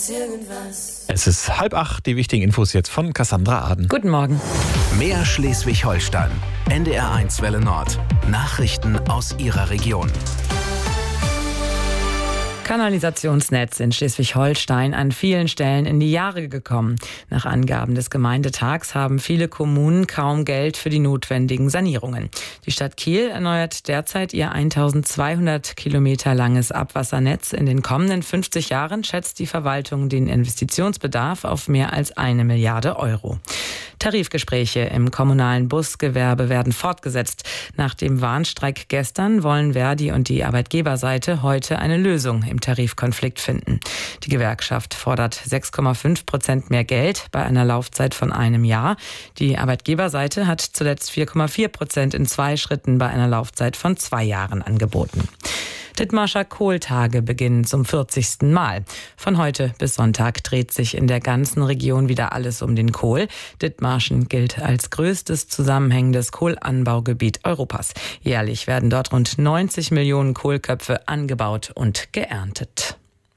Es ist 7:30, die wichtigen Infos jetzt von Cassandra Aden. Guten Morgen. Mehr Schleswig-Holstein. NDR1 Welle Nord. Nachrichten aus Ihrer Region. Kanalisationsnetz in Schleswig-Holstein an vielen Stellen in die Jahre gekommen. Nach Angaben des Gemeindetags haben viele Kommunen kaum Geld für die notwendigen Sanierungen. Die Stadt Kiel erneuert derzeit ihr 1200 Kilometer langes Abwassernetz. In den kommenden 50 Jahren schätzt die Verwaltung den Investitionsbedarf auf mehr als 1 Milliarde Euro. Tarifgespräche im kommunalen Busgewerbe werden fortgesetzt. Nach dem Warnstreik gestern wollen Verdi und die Arbeitgeberseite heute eine Lösung im Tarifkonflikt finden. Die Gewerkschaft fordert 6,5% mehr Geld bei einer Laufzeit von 1 Jahr. Die Arbeitgeberseite hat zuletzt 4,4% in 2 Schritten bei einer Laufzeit von 2 Jahren angeboten. Dithmarscher Kohltage beginnen zum 40. Mal. Von heute bis Sonntag dreht sich in der ganzen Region wieder alles um den Kohl. Dithmarschen gilt als größtes zusammenhängendes Kohlanbaugebiet Europas. Jährlich werden dort rund 90 Millionen Kohlköpfe angebaut und geerntet.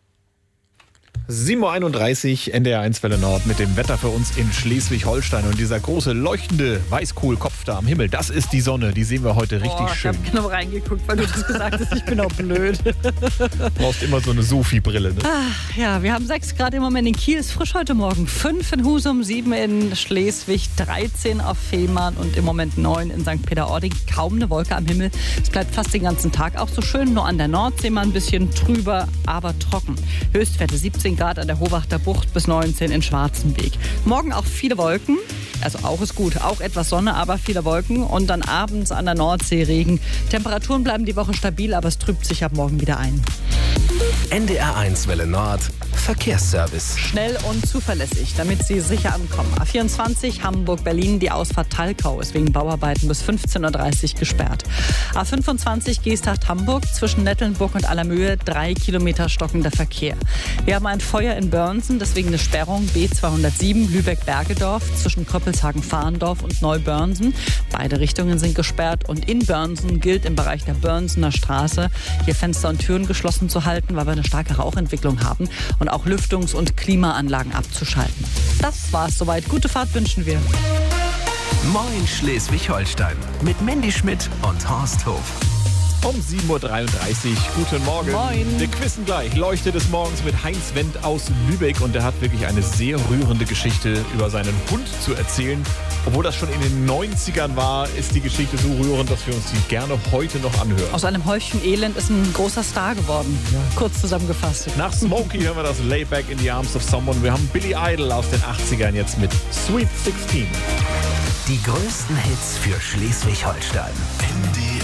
7:31 Uhr, NDR1 Welle Nord mit dem Wetter für uns in Schleswig-Holstein. Und dieser große leuchtende Weißkohlkopf da am Himmel, das ist die Sonne. Die sehen wir heute richtig schön. Ich habe genau reingeguckt, weil du das gesagt hast. Ich bin auch blöd. Du brauchst immer so eine Sophie-Brille, ne? Ja, wir haben 6 Grad im Moment in Kiel. Ist frisch heute Morgen. 5 in Husum, 7 in Schleswig, 13 auf Fehmarn und im Moment 9 in St. Peter-Ording. Kaum eine Wolke am Himmel. Es bleibt fast den ganzen Tag auch so schön. Nur an der Nordsee mal ein bisschen trüber, aber trocken. Höchstwerte 17 Grad an der Hohwachter Bucht bis 19 in Schwarzenbeek. Morgen auch viele Wolken, also auch ist gut, auch etwas Sonne, aber viele Wolken und dann abends an der Nordsee Regen. Temperaturen bleiben die Woche stabil, aber es trübt sich ab morgen wieder ein. NDR1 Welle Nord. Verkehrsservice. Schnell und zuverlässig, damit Sie sicher ankommen. A24 Hamburg-Berlin, die Ausfahrt Talkau ist wegen Bauarbeiten bis 15:30 Uhr gesperrt. A25 Geesthacht-Hamburg zwischen Nettelnburg und Allermöhe 3 Kilometer stockender Verkehr. Wir haben ein Feuer in Börnsen, deswegen eine Sperrung B207 Lübeck-Bergedorf zwischen Kröppelshagen-Fahrendorf und Neubörnsen. Beide Richtungen sind gesperrt und in Börnsen gilt im Bereich der Börnsener Straße, hier Fenster und Türen geschlossen zu halten, weil wir eine starke Rauchentwicklung haben und auch Lüftungs- und Klimaanlagen abzuschalten. Das war's soweit. Gute Fahrt wünschen wir. Moin Schleswig-Holstein mit Mandy Schmidt und Horst Hof. Um 7:33 Uhr, guten Morgen. Moin. Wir quizzen gleich. Leuchte des Morgens mit Heinz Wendt aus Lübeck. Und der hat wirklich eine sehr rührende Geschichte über seinen Hund zu erzählen. Obwohl das schon in den 90ern war, ist die Geschichte so rührend, dass wir uns die gerne heute noch anhören. Aus einem Häufchen Elend ist ein großer Star geworden. Ja. Kurz zusammengefasst. Nach Smokey hören wir das Layback in the Arms of Someone. Wir haben Billy Idol aus den 80ern jetzt mit Sweet 16. Die größten Hits für Schleswig-Holstein.